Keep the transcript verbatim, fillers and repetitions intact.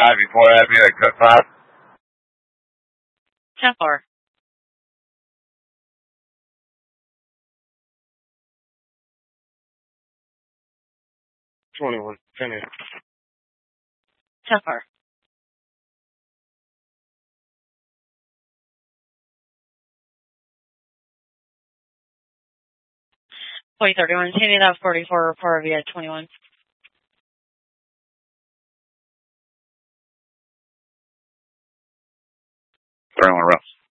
guy before had me that cut class? ten four. twenty-one. Finish. ten four. Point thirty-one. Taking that forty-four report via twenty-one. thirty-one reps.